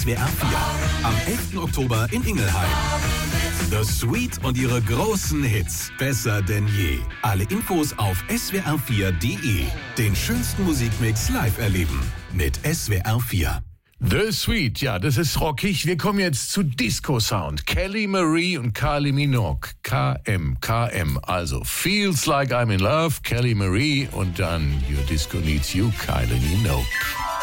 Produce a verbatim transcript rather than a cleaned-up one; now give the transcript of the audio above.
S W R vier. Am elften Oktober in Ingelheim. The Sweet und ihre großen Hits. Besser denn je. Alle Infos auf S W R vier Punkt de. Den schönsten Musikmix live erleben. Mit S W R vier. The Sweet, ja, das ist rockig. Wir kommen jetzt zu Disco-Sound. Kelly Marie und Kylie Minogue. K M, K M. Also, Feels Like I'm in Love, Kelly Marie und dann Your Disco Needs You, Kylie Minogue.